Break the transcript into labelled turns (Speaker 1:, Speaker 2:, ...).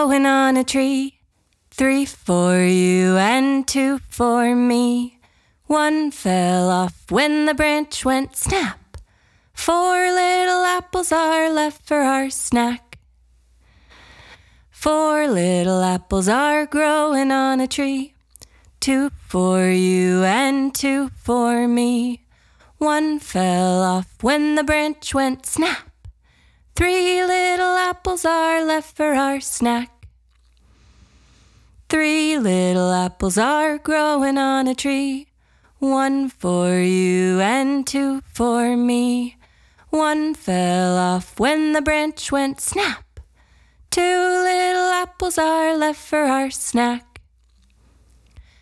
Speaker 1: growing on a tree. 3 for you and 2 for me. 1 fell off when the branch went snap. 4 little apples are left for our snack. 4 little apples are growing on a tree. 2 for you and 2 for me. 1 fell off when the branch went snap. 3 little apples are left for our snack. 3 little apples are growing on a tree. 1 for you and 2 for me. 1 fell off when the branch went snap. 2 little apples are left for our snack.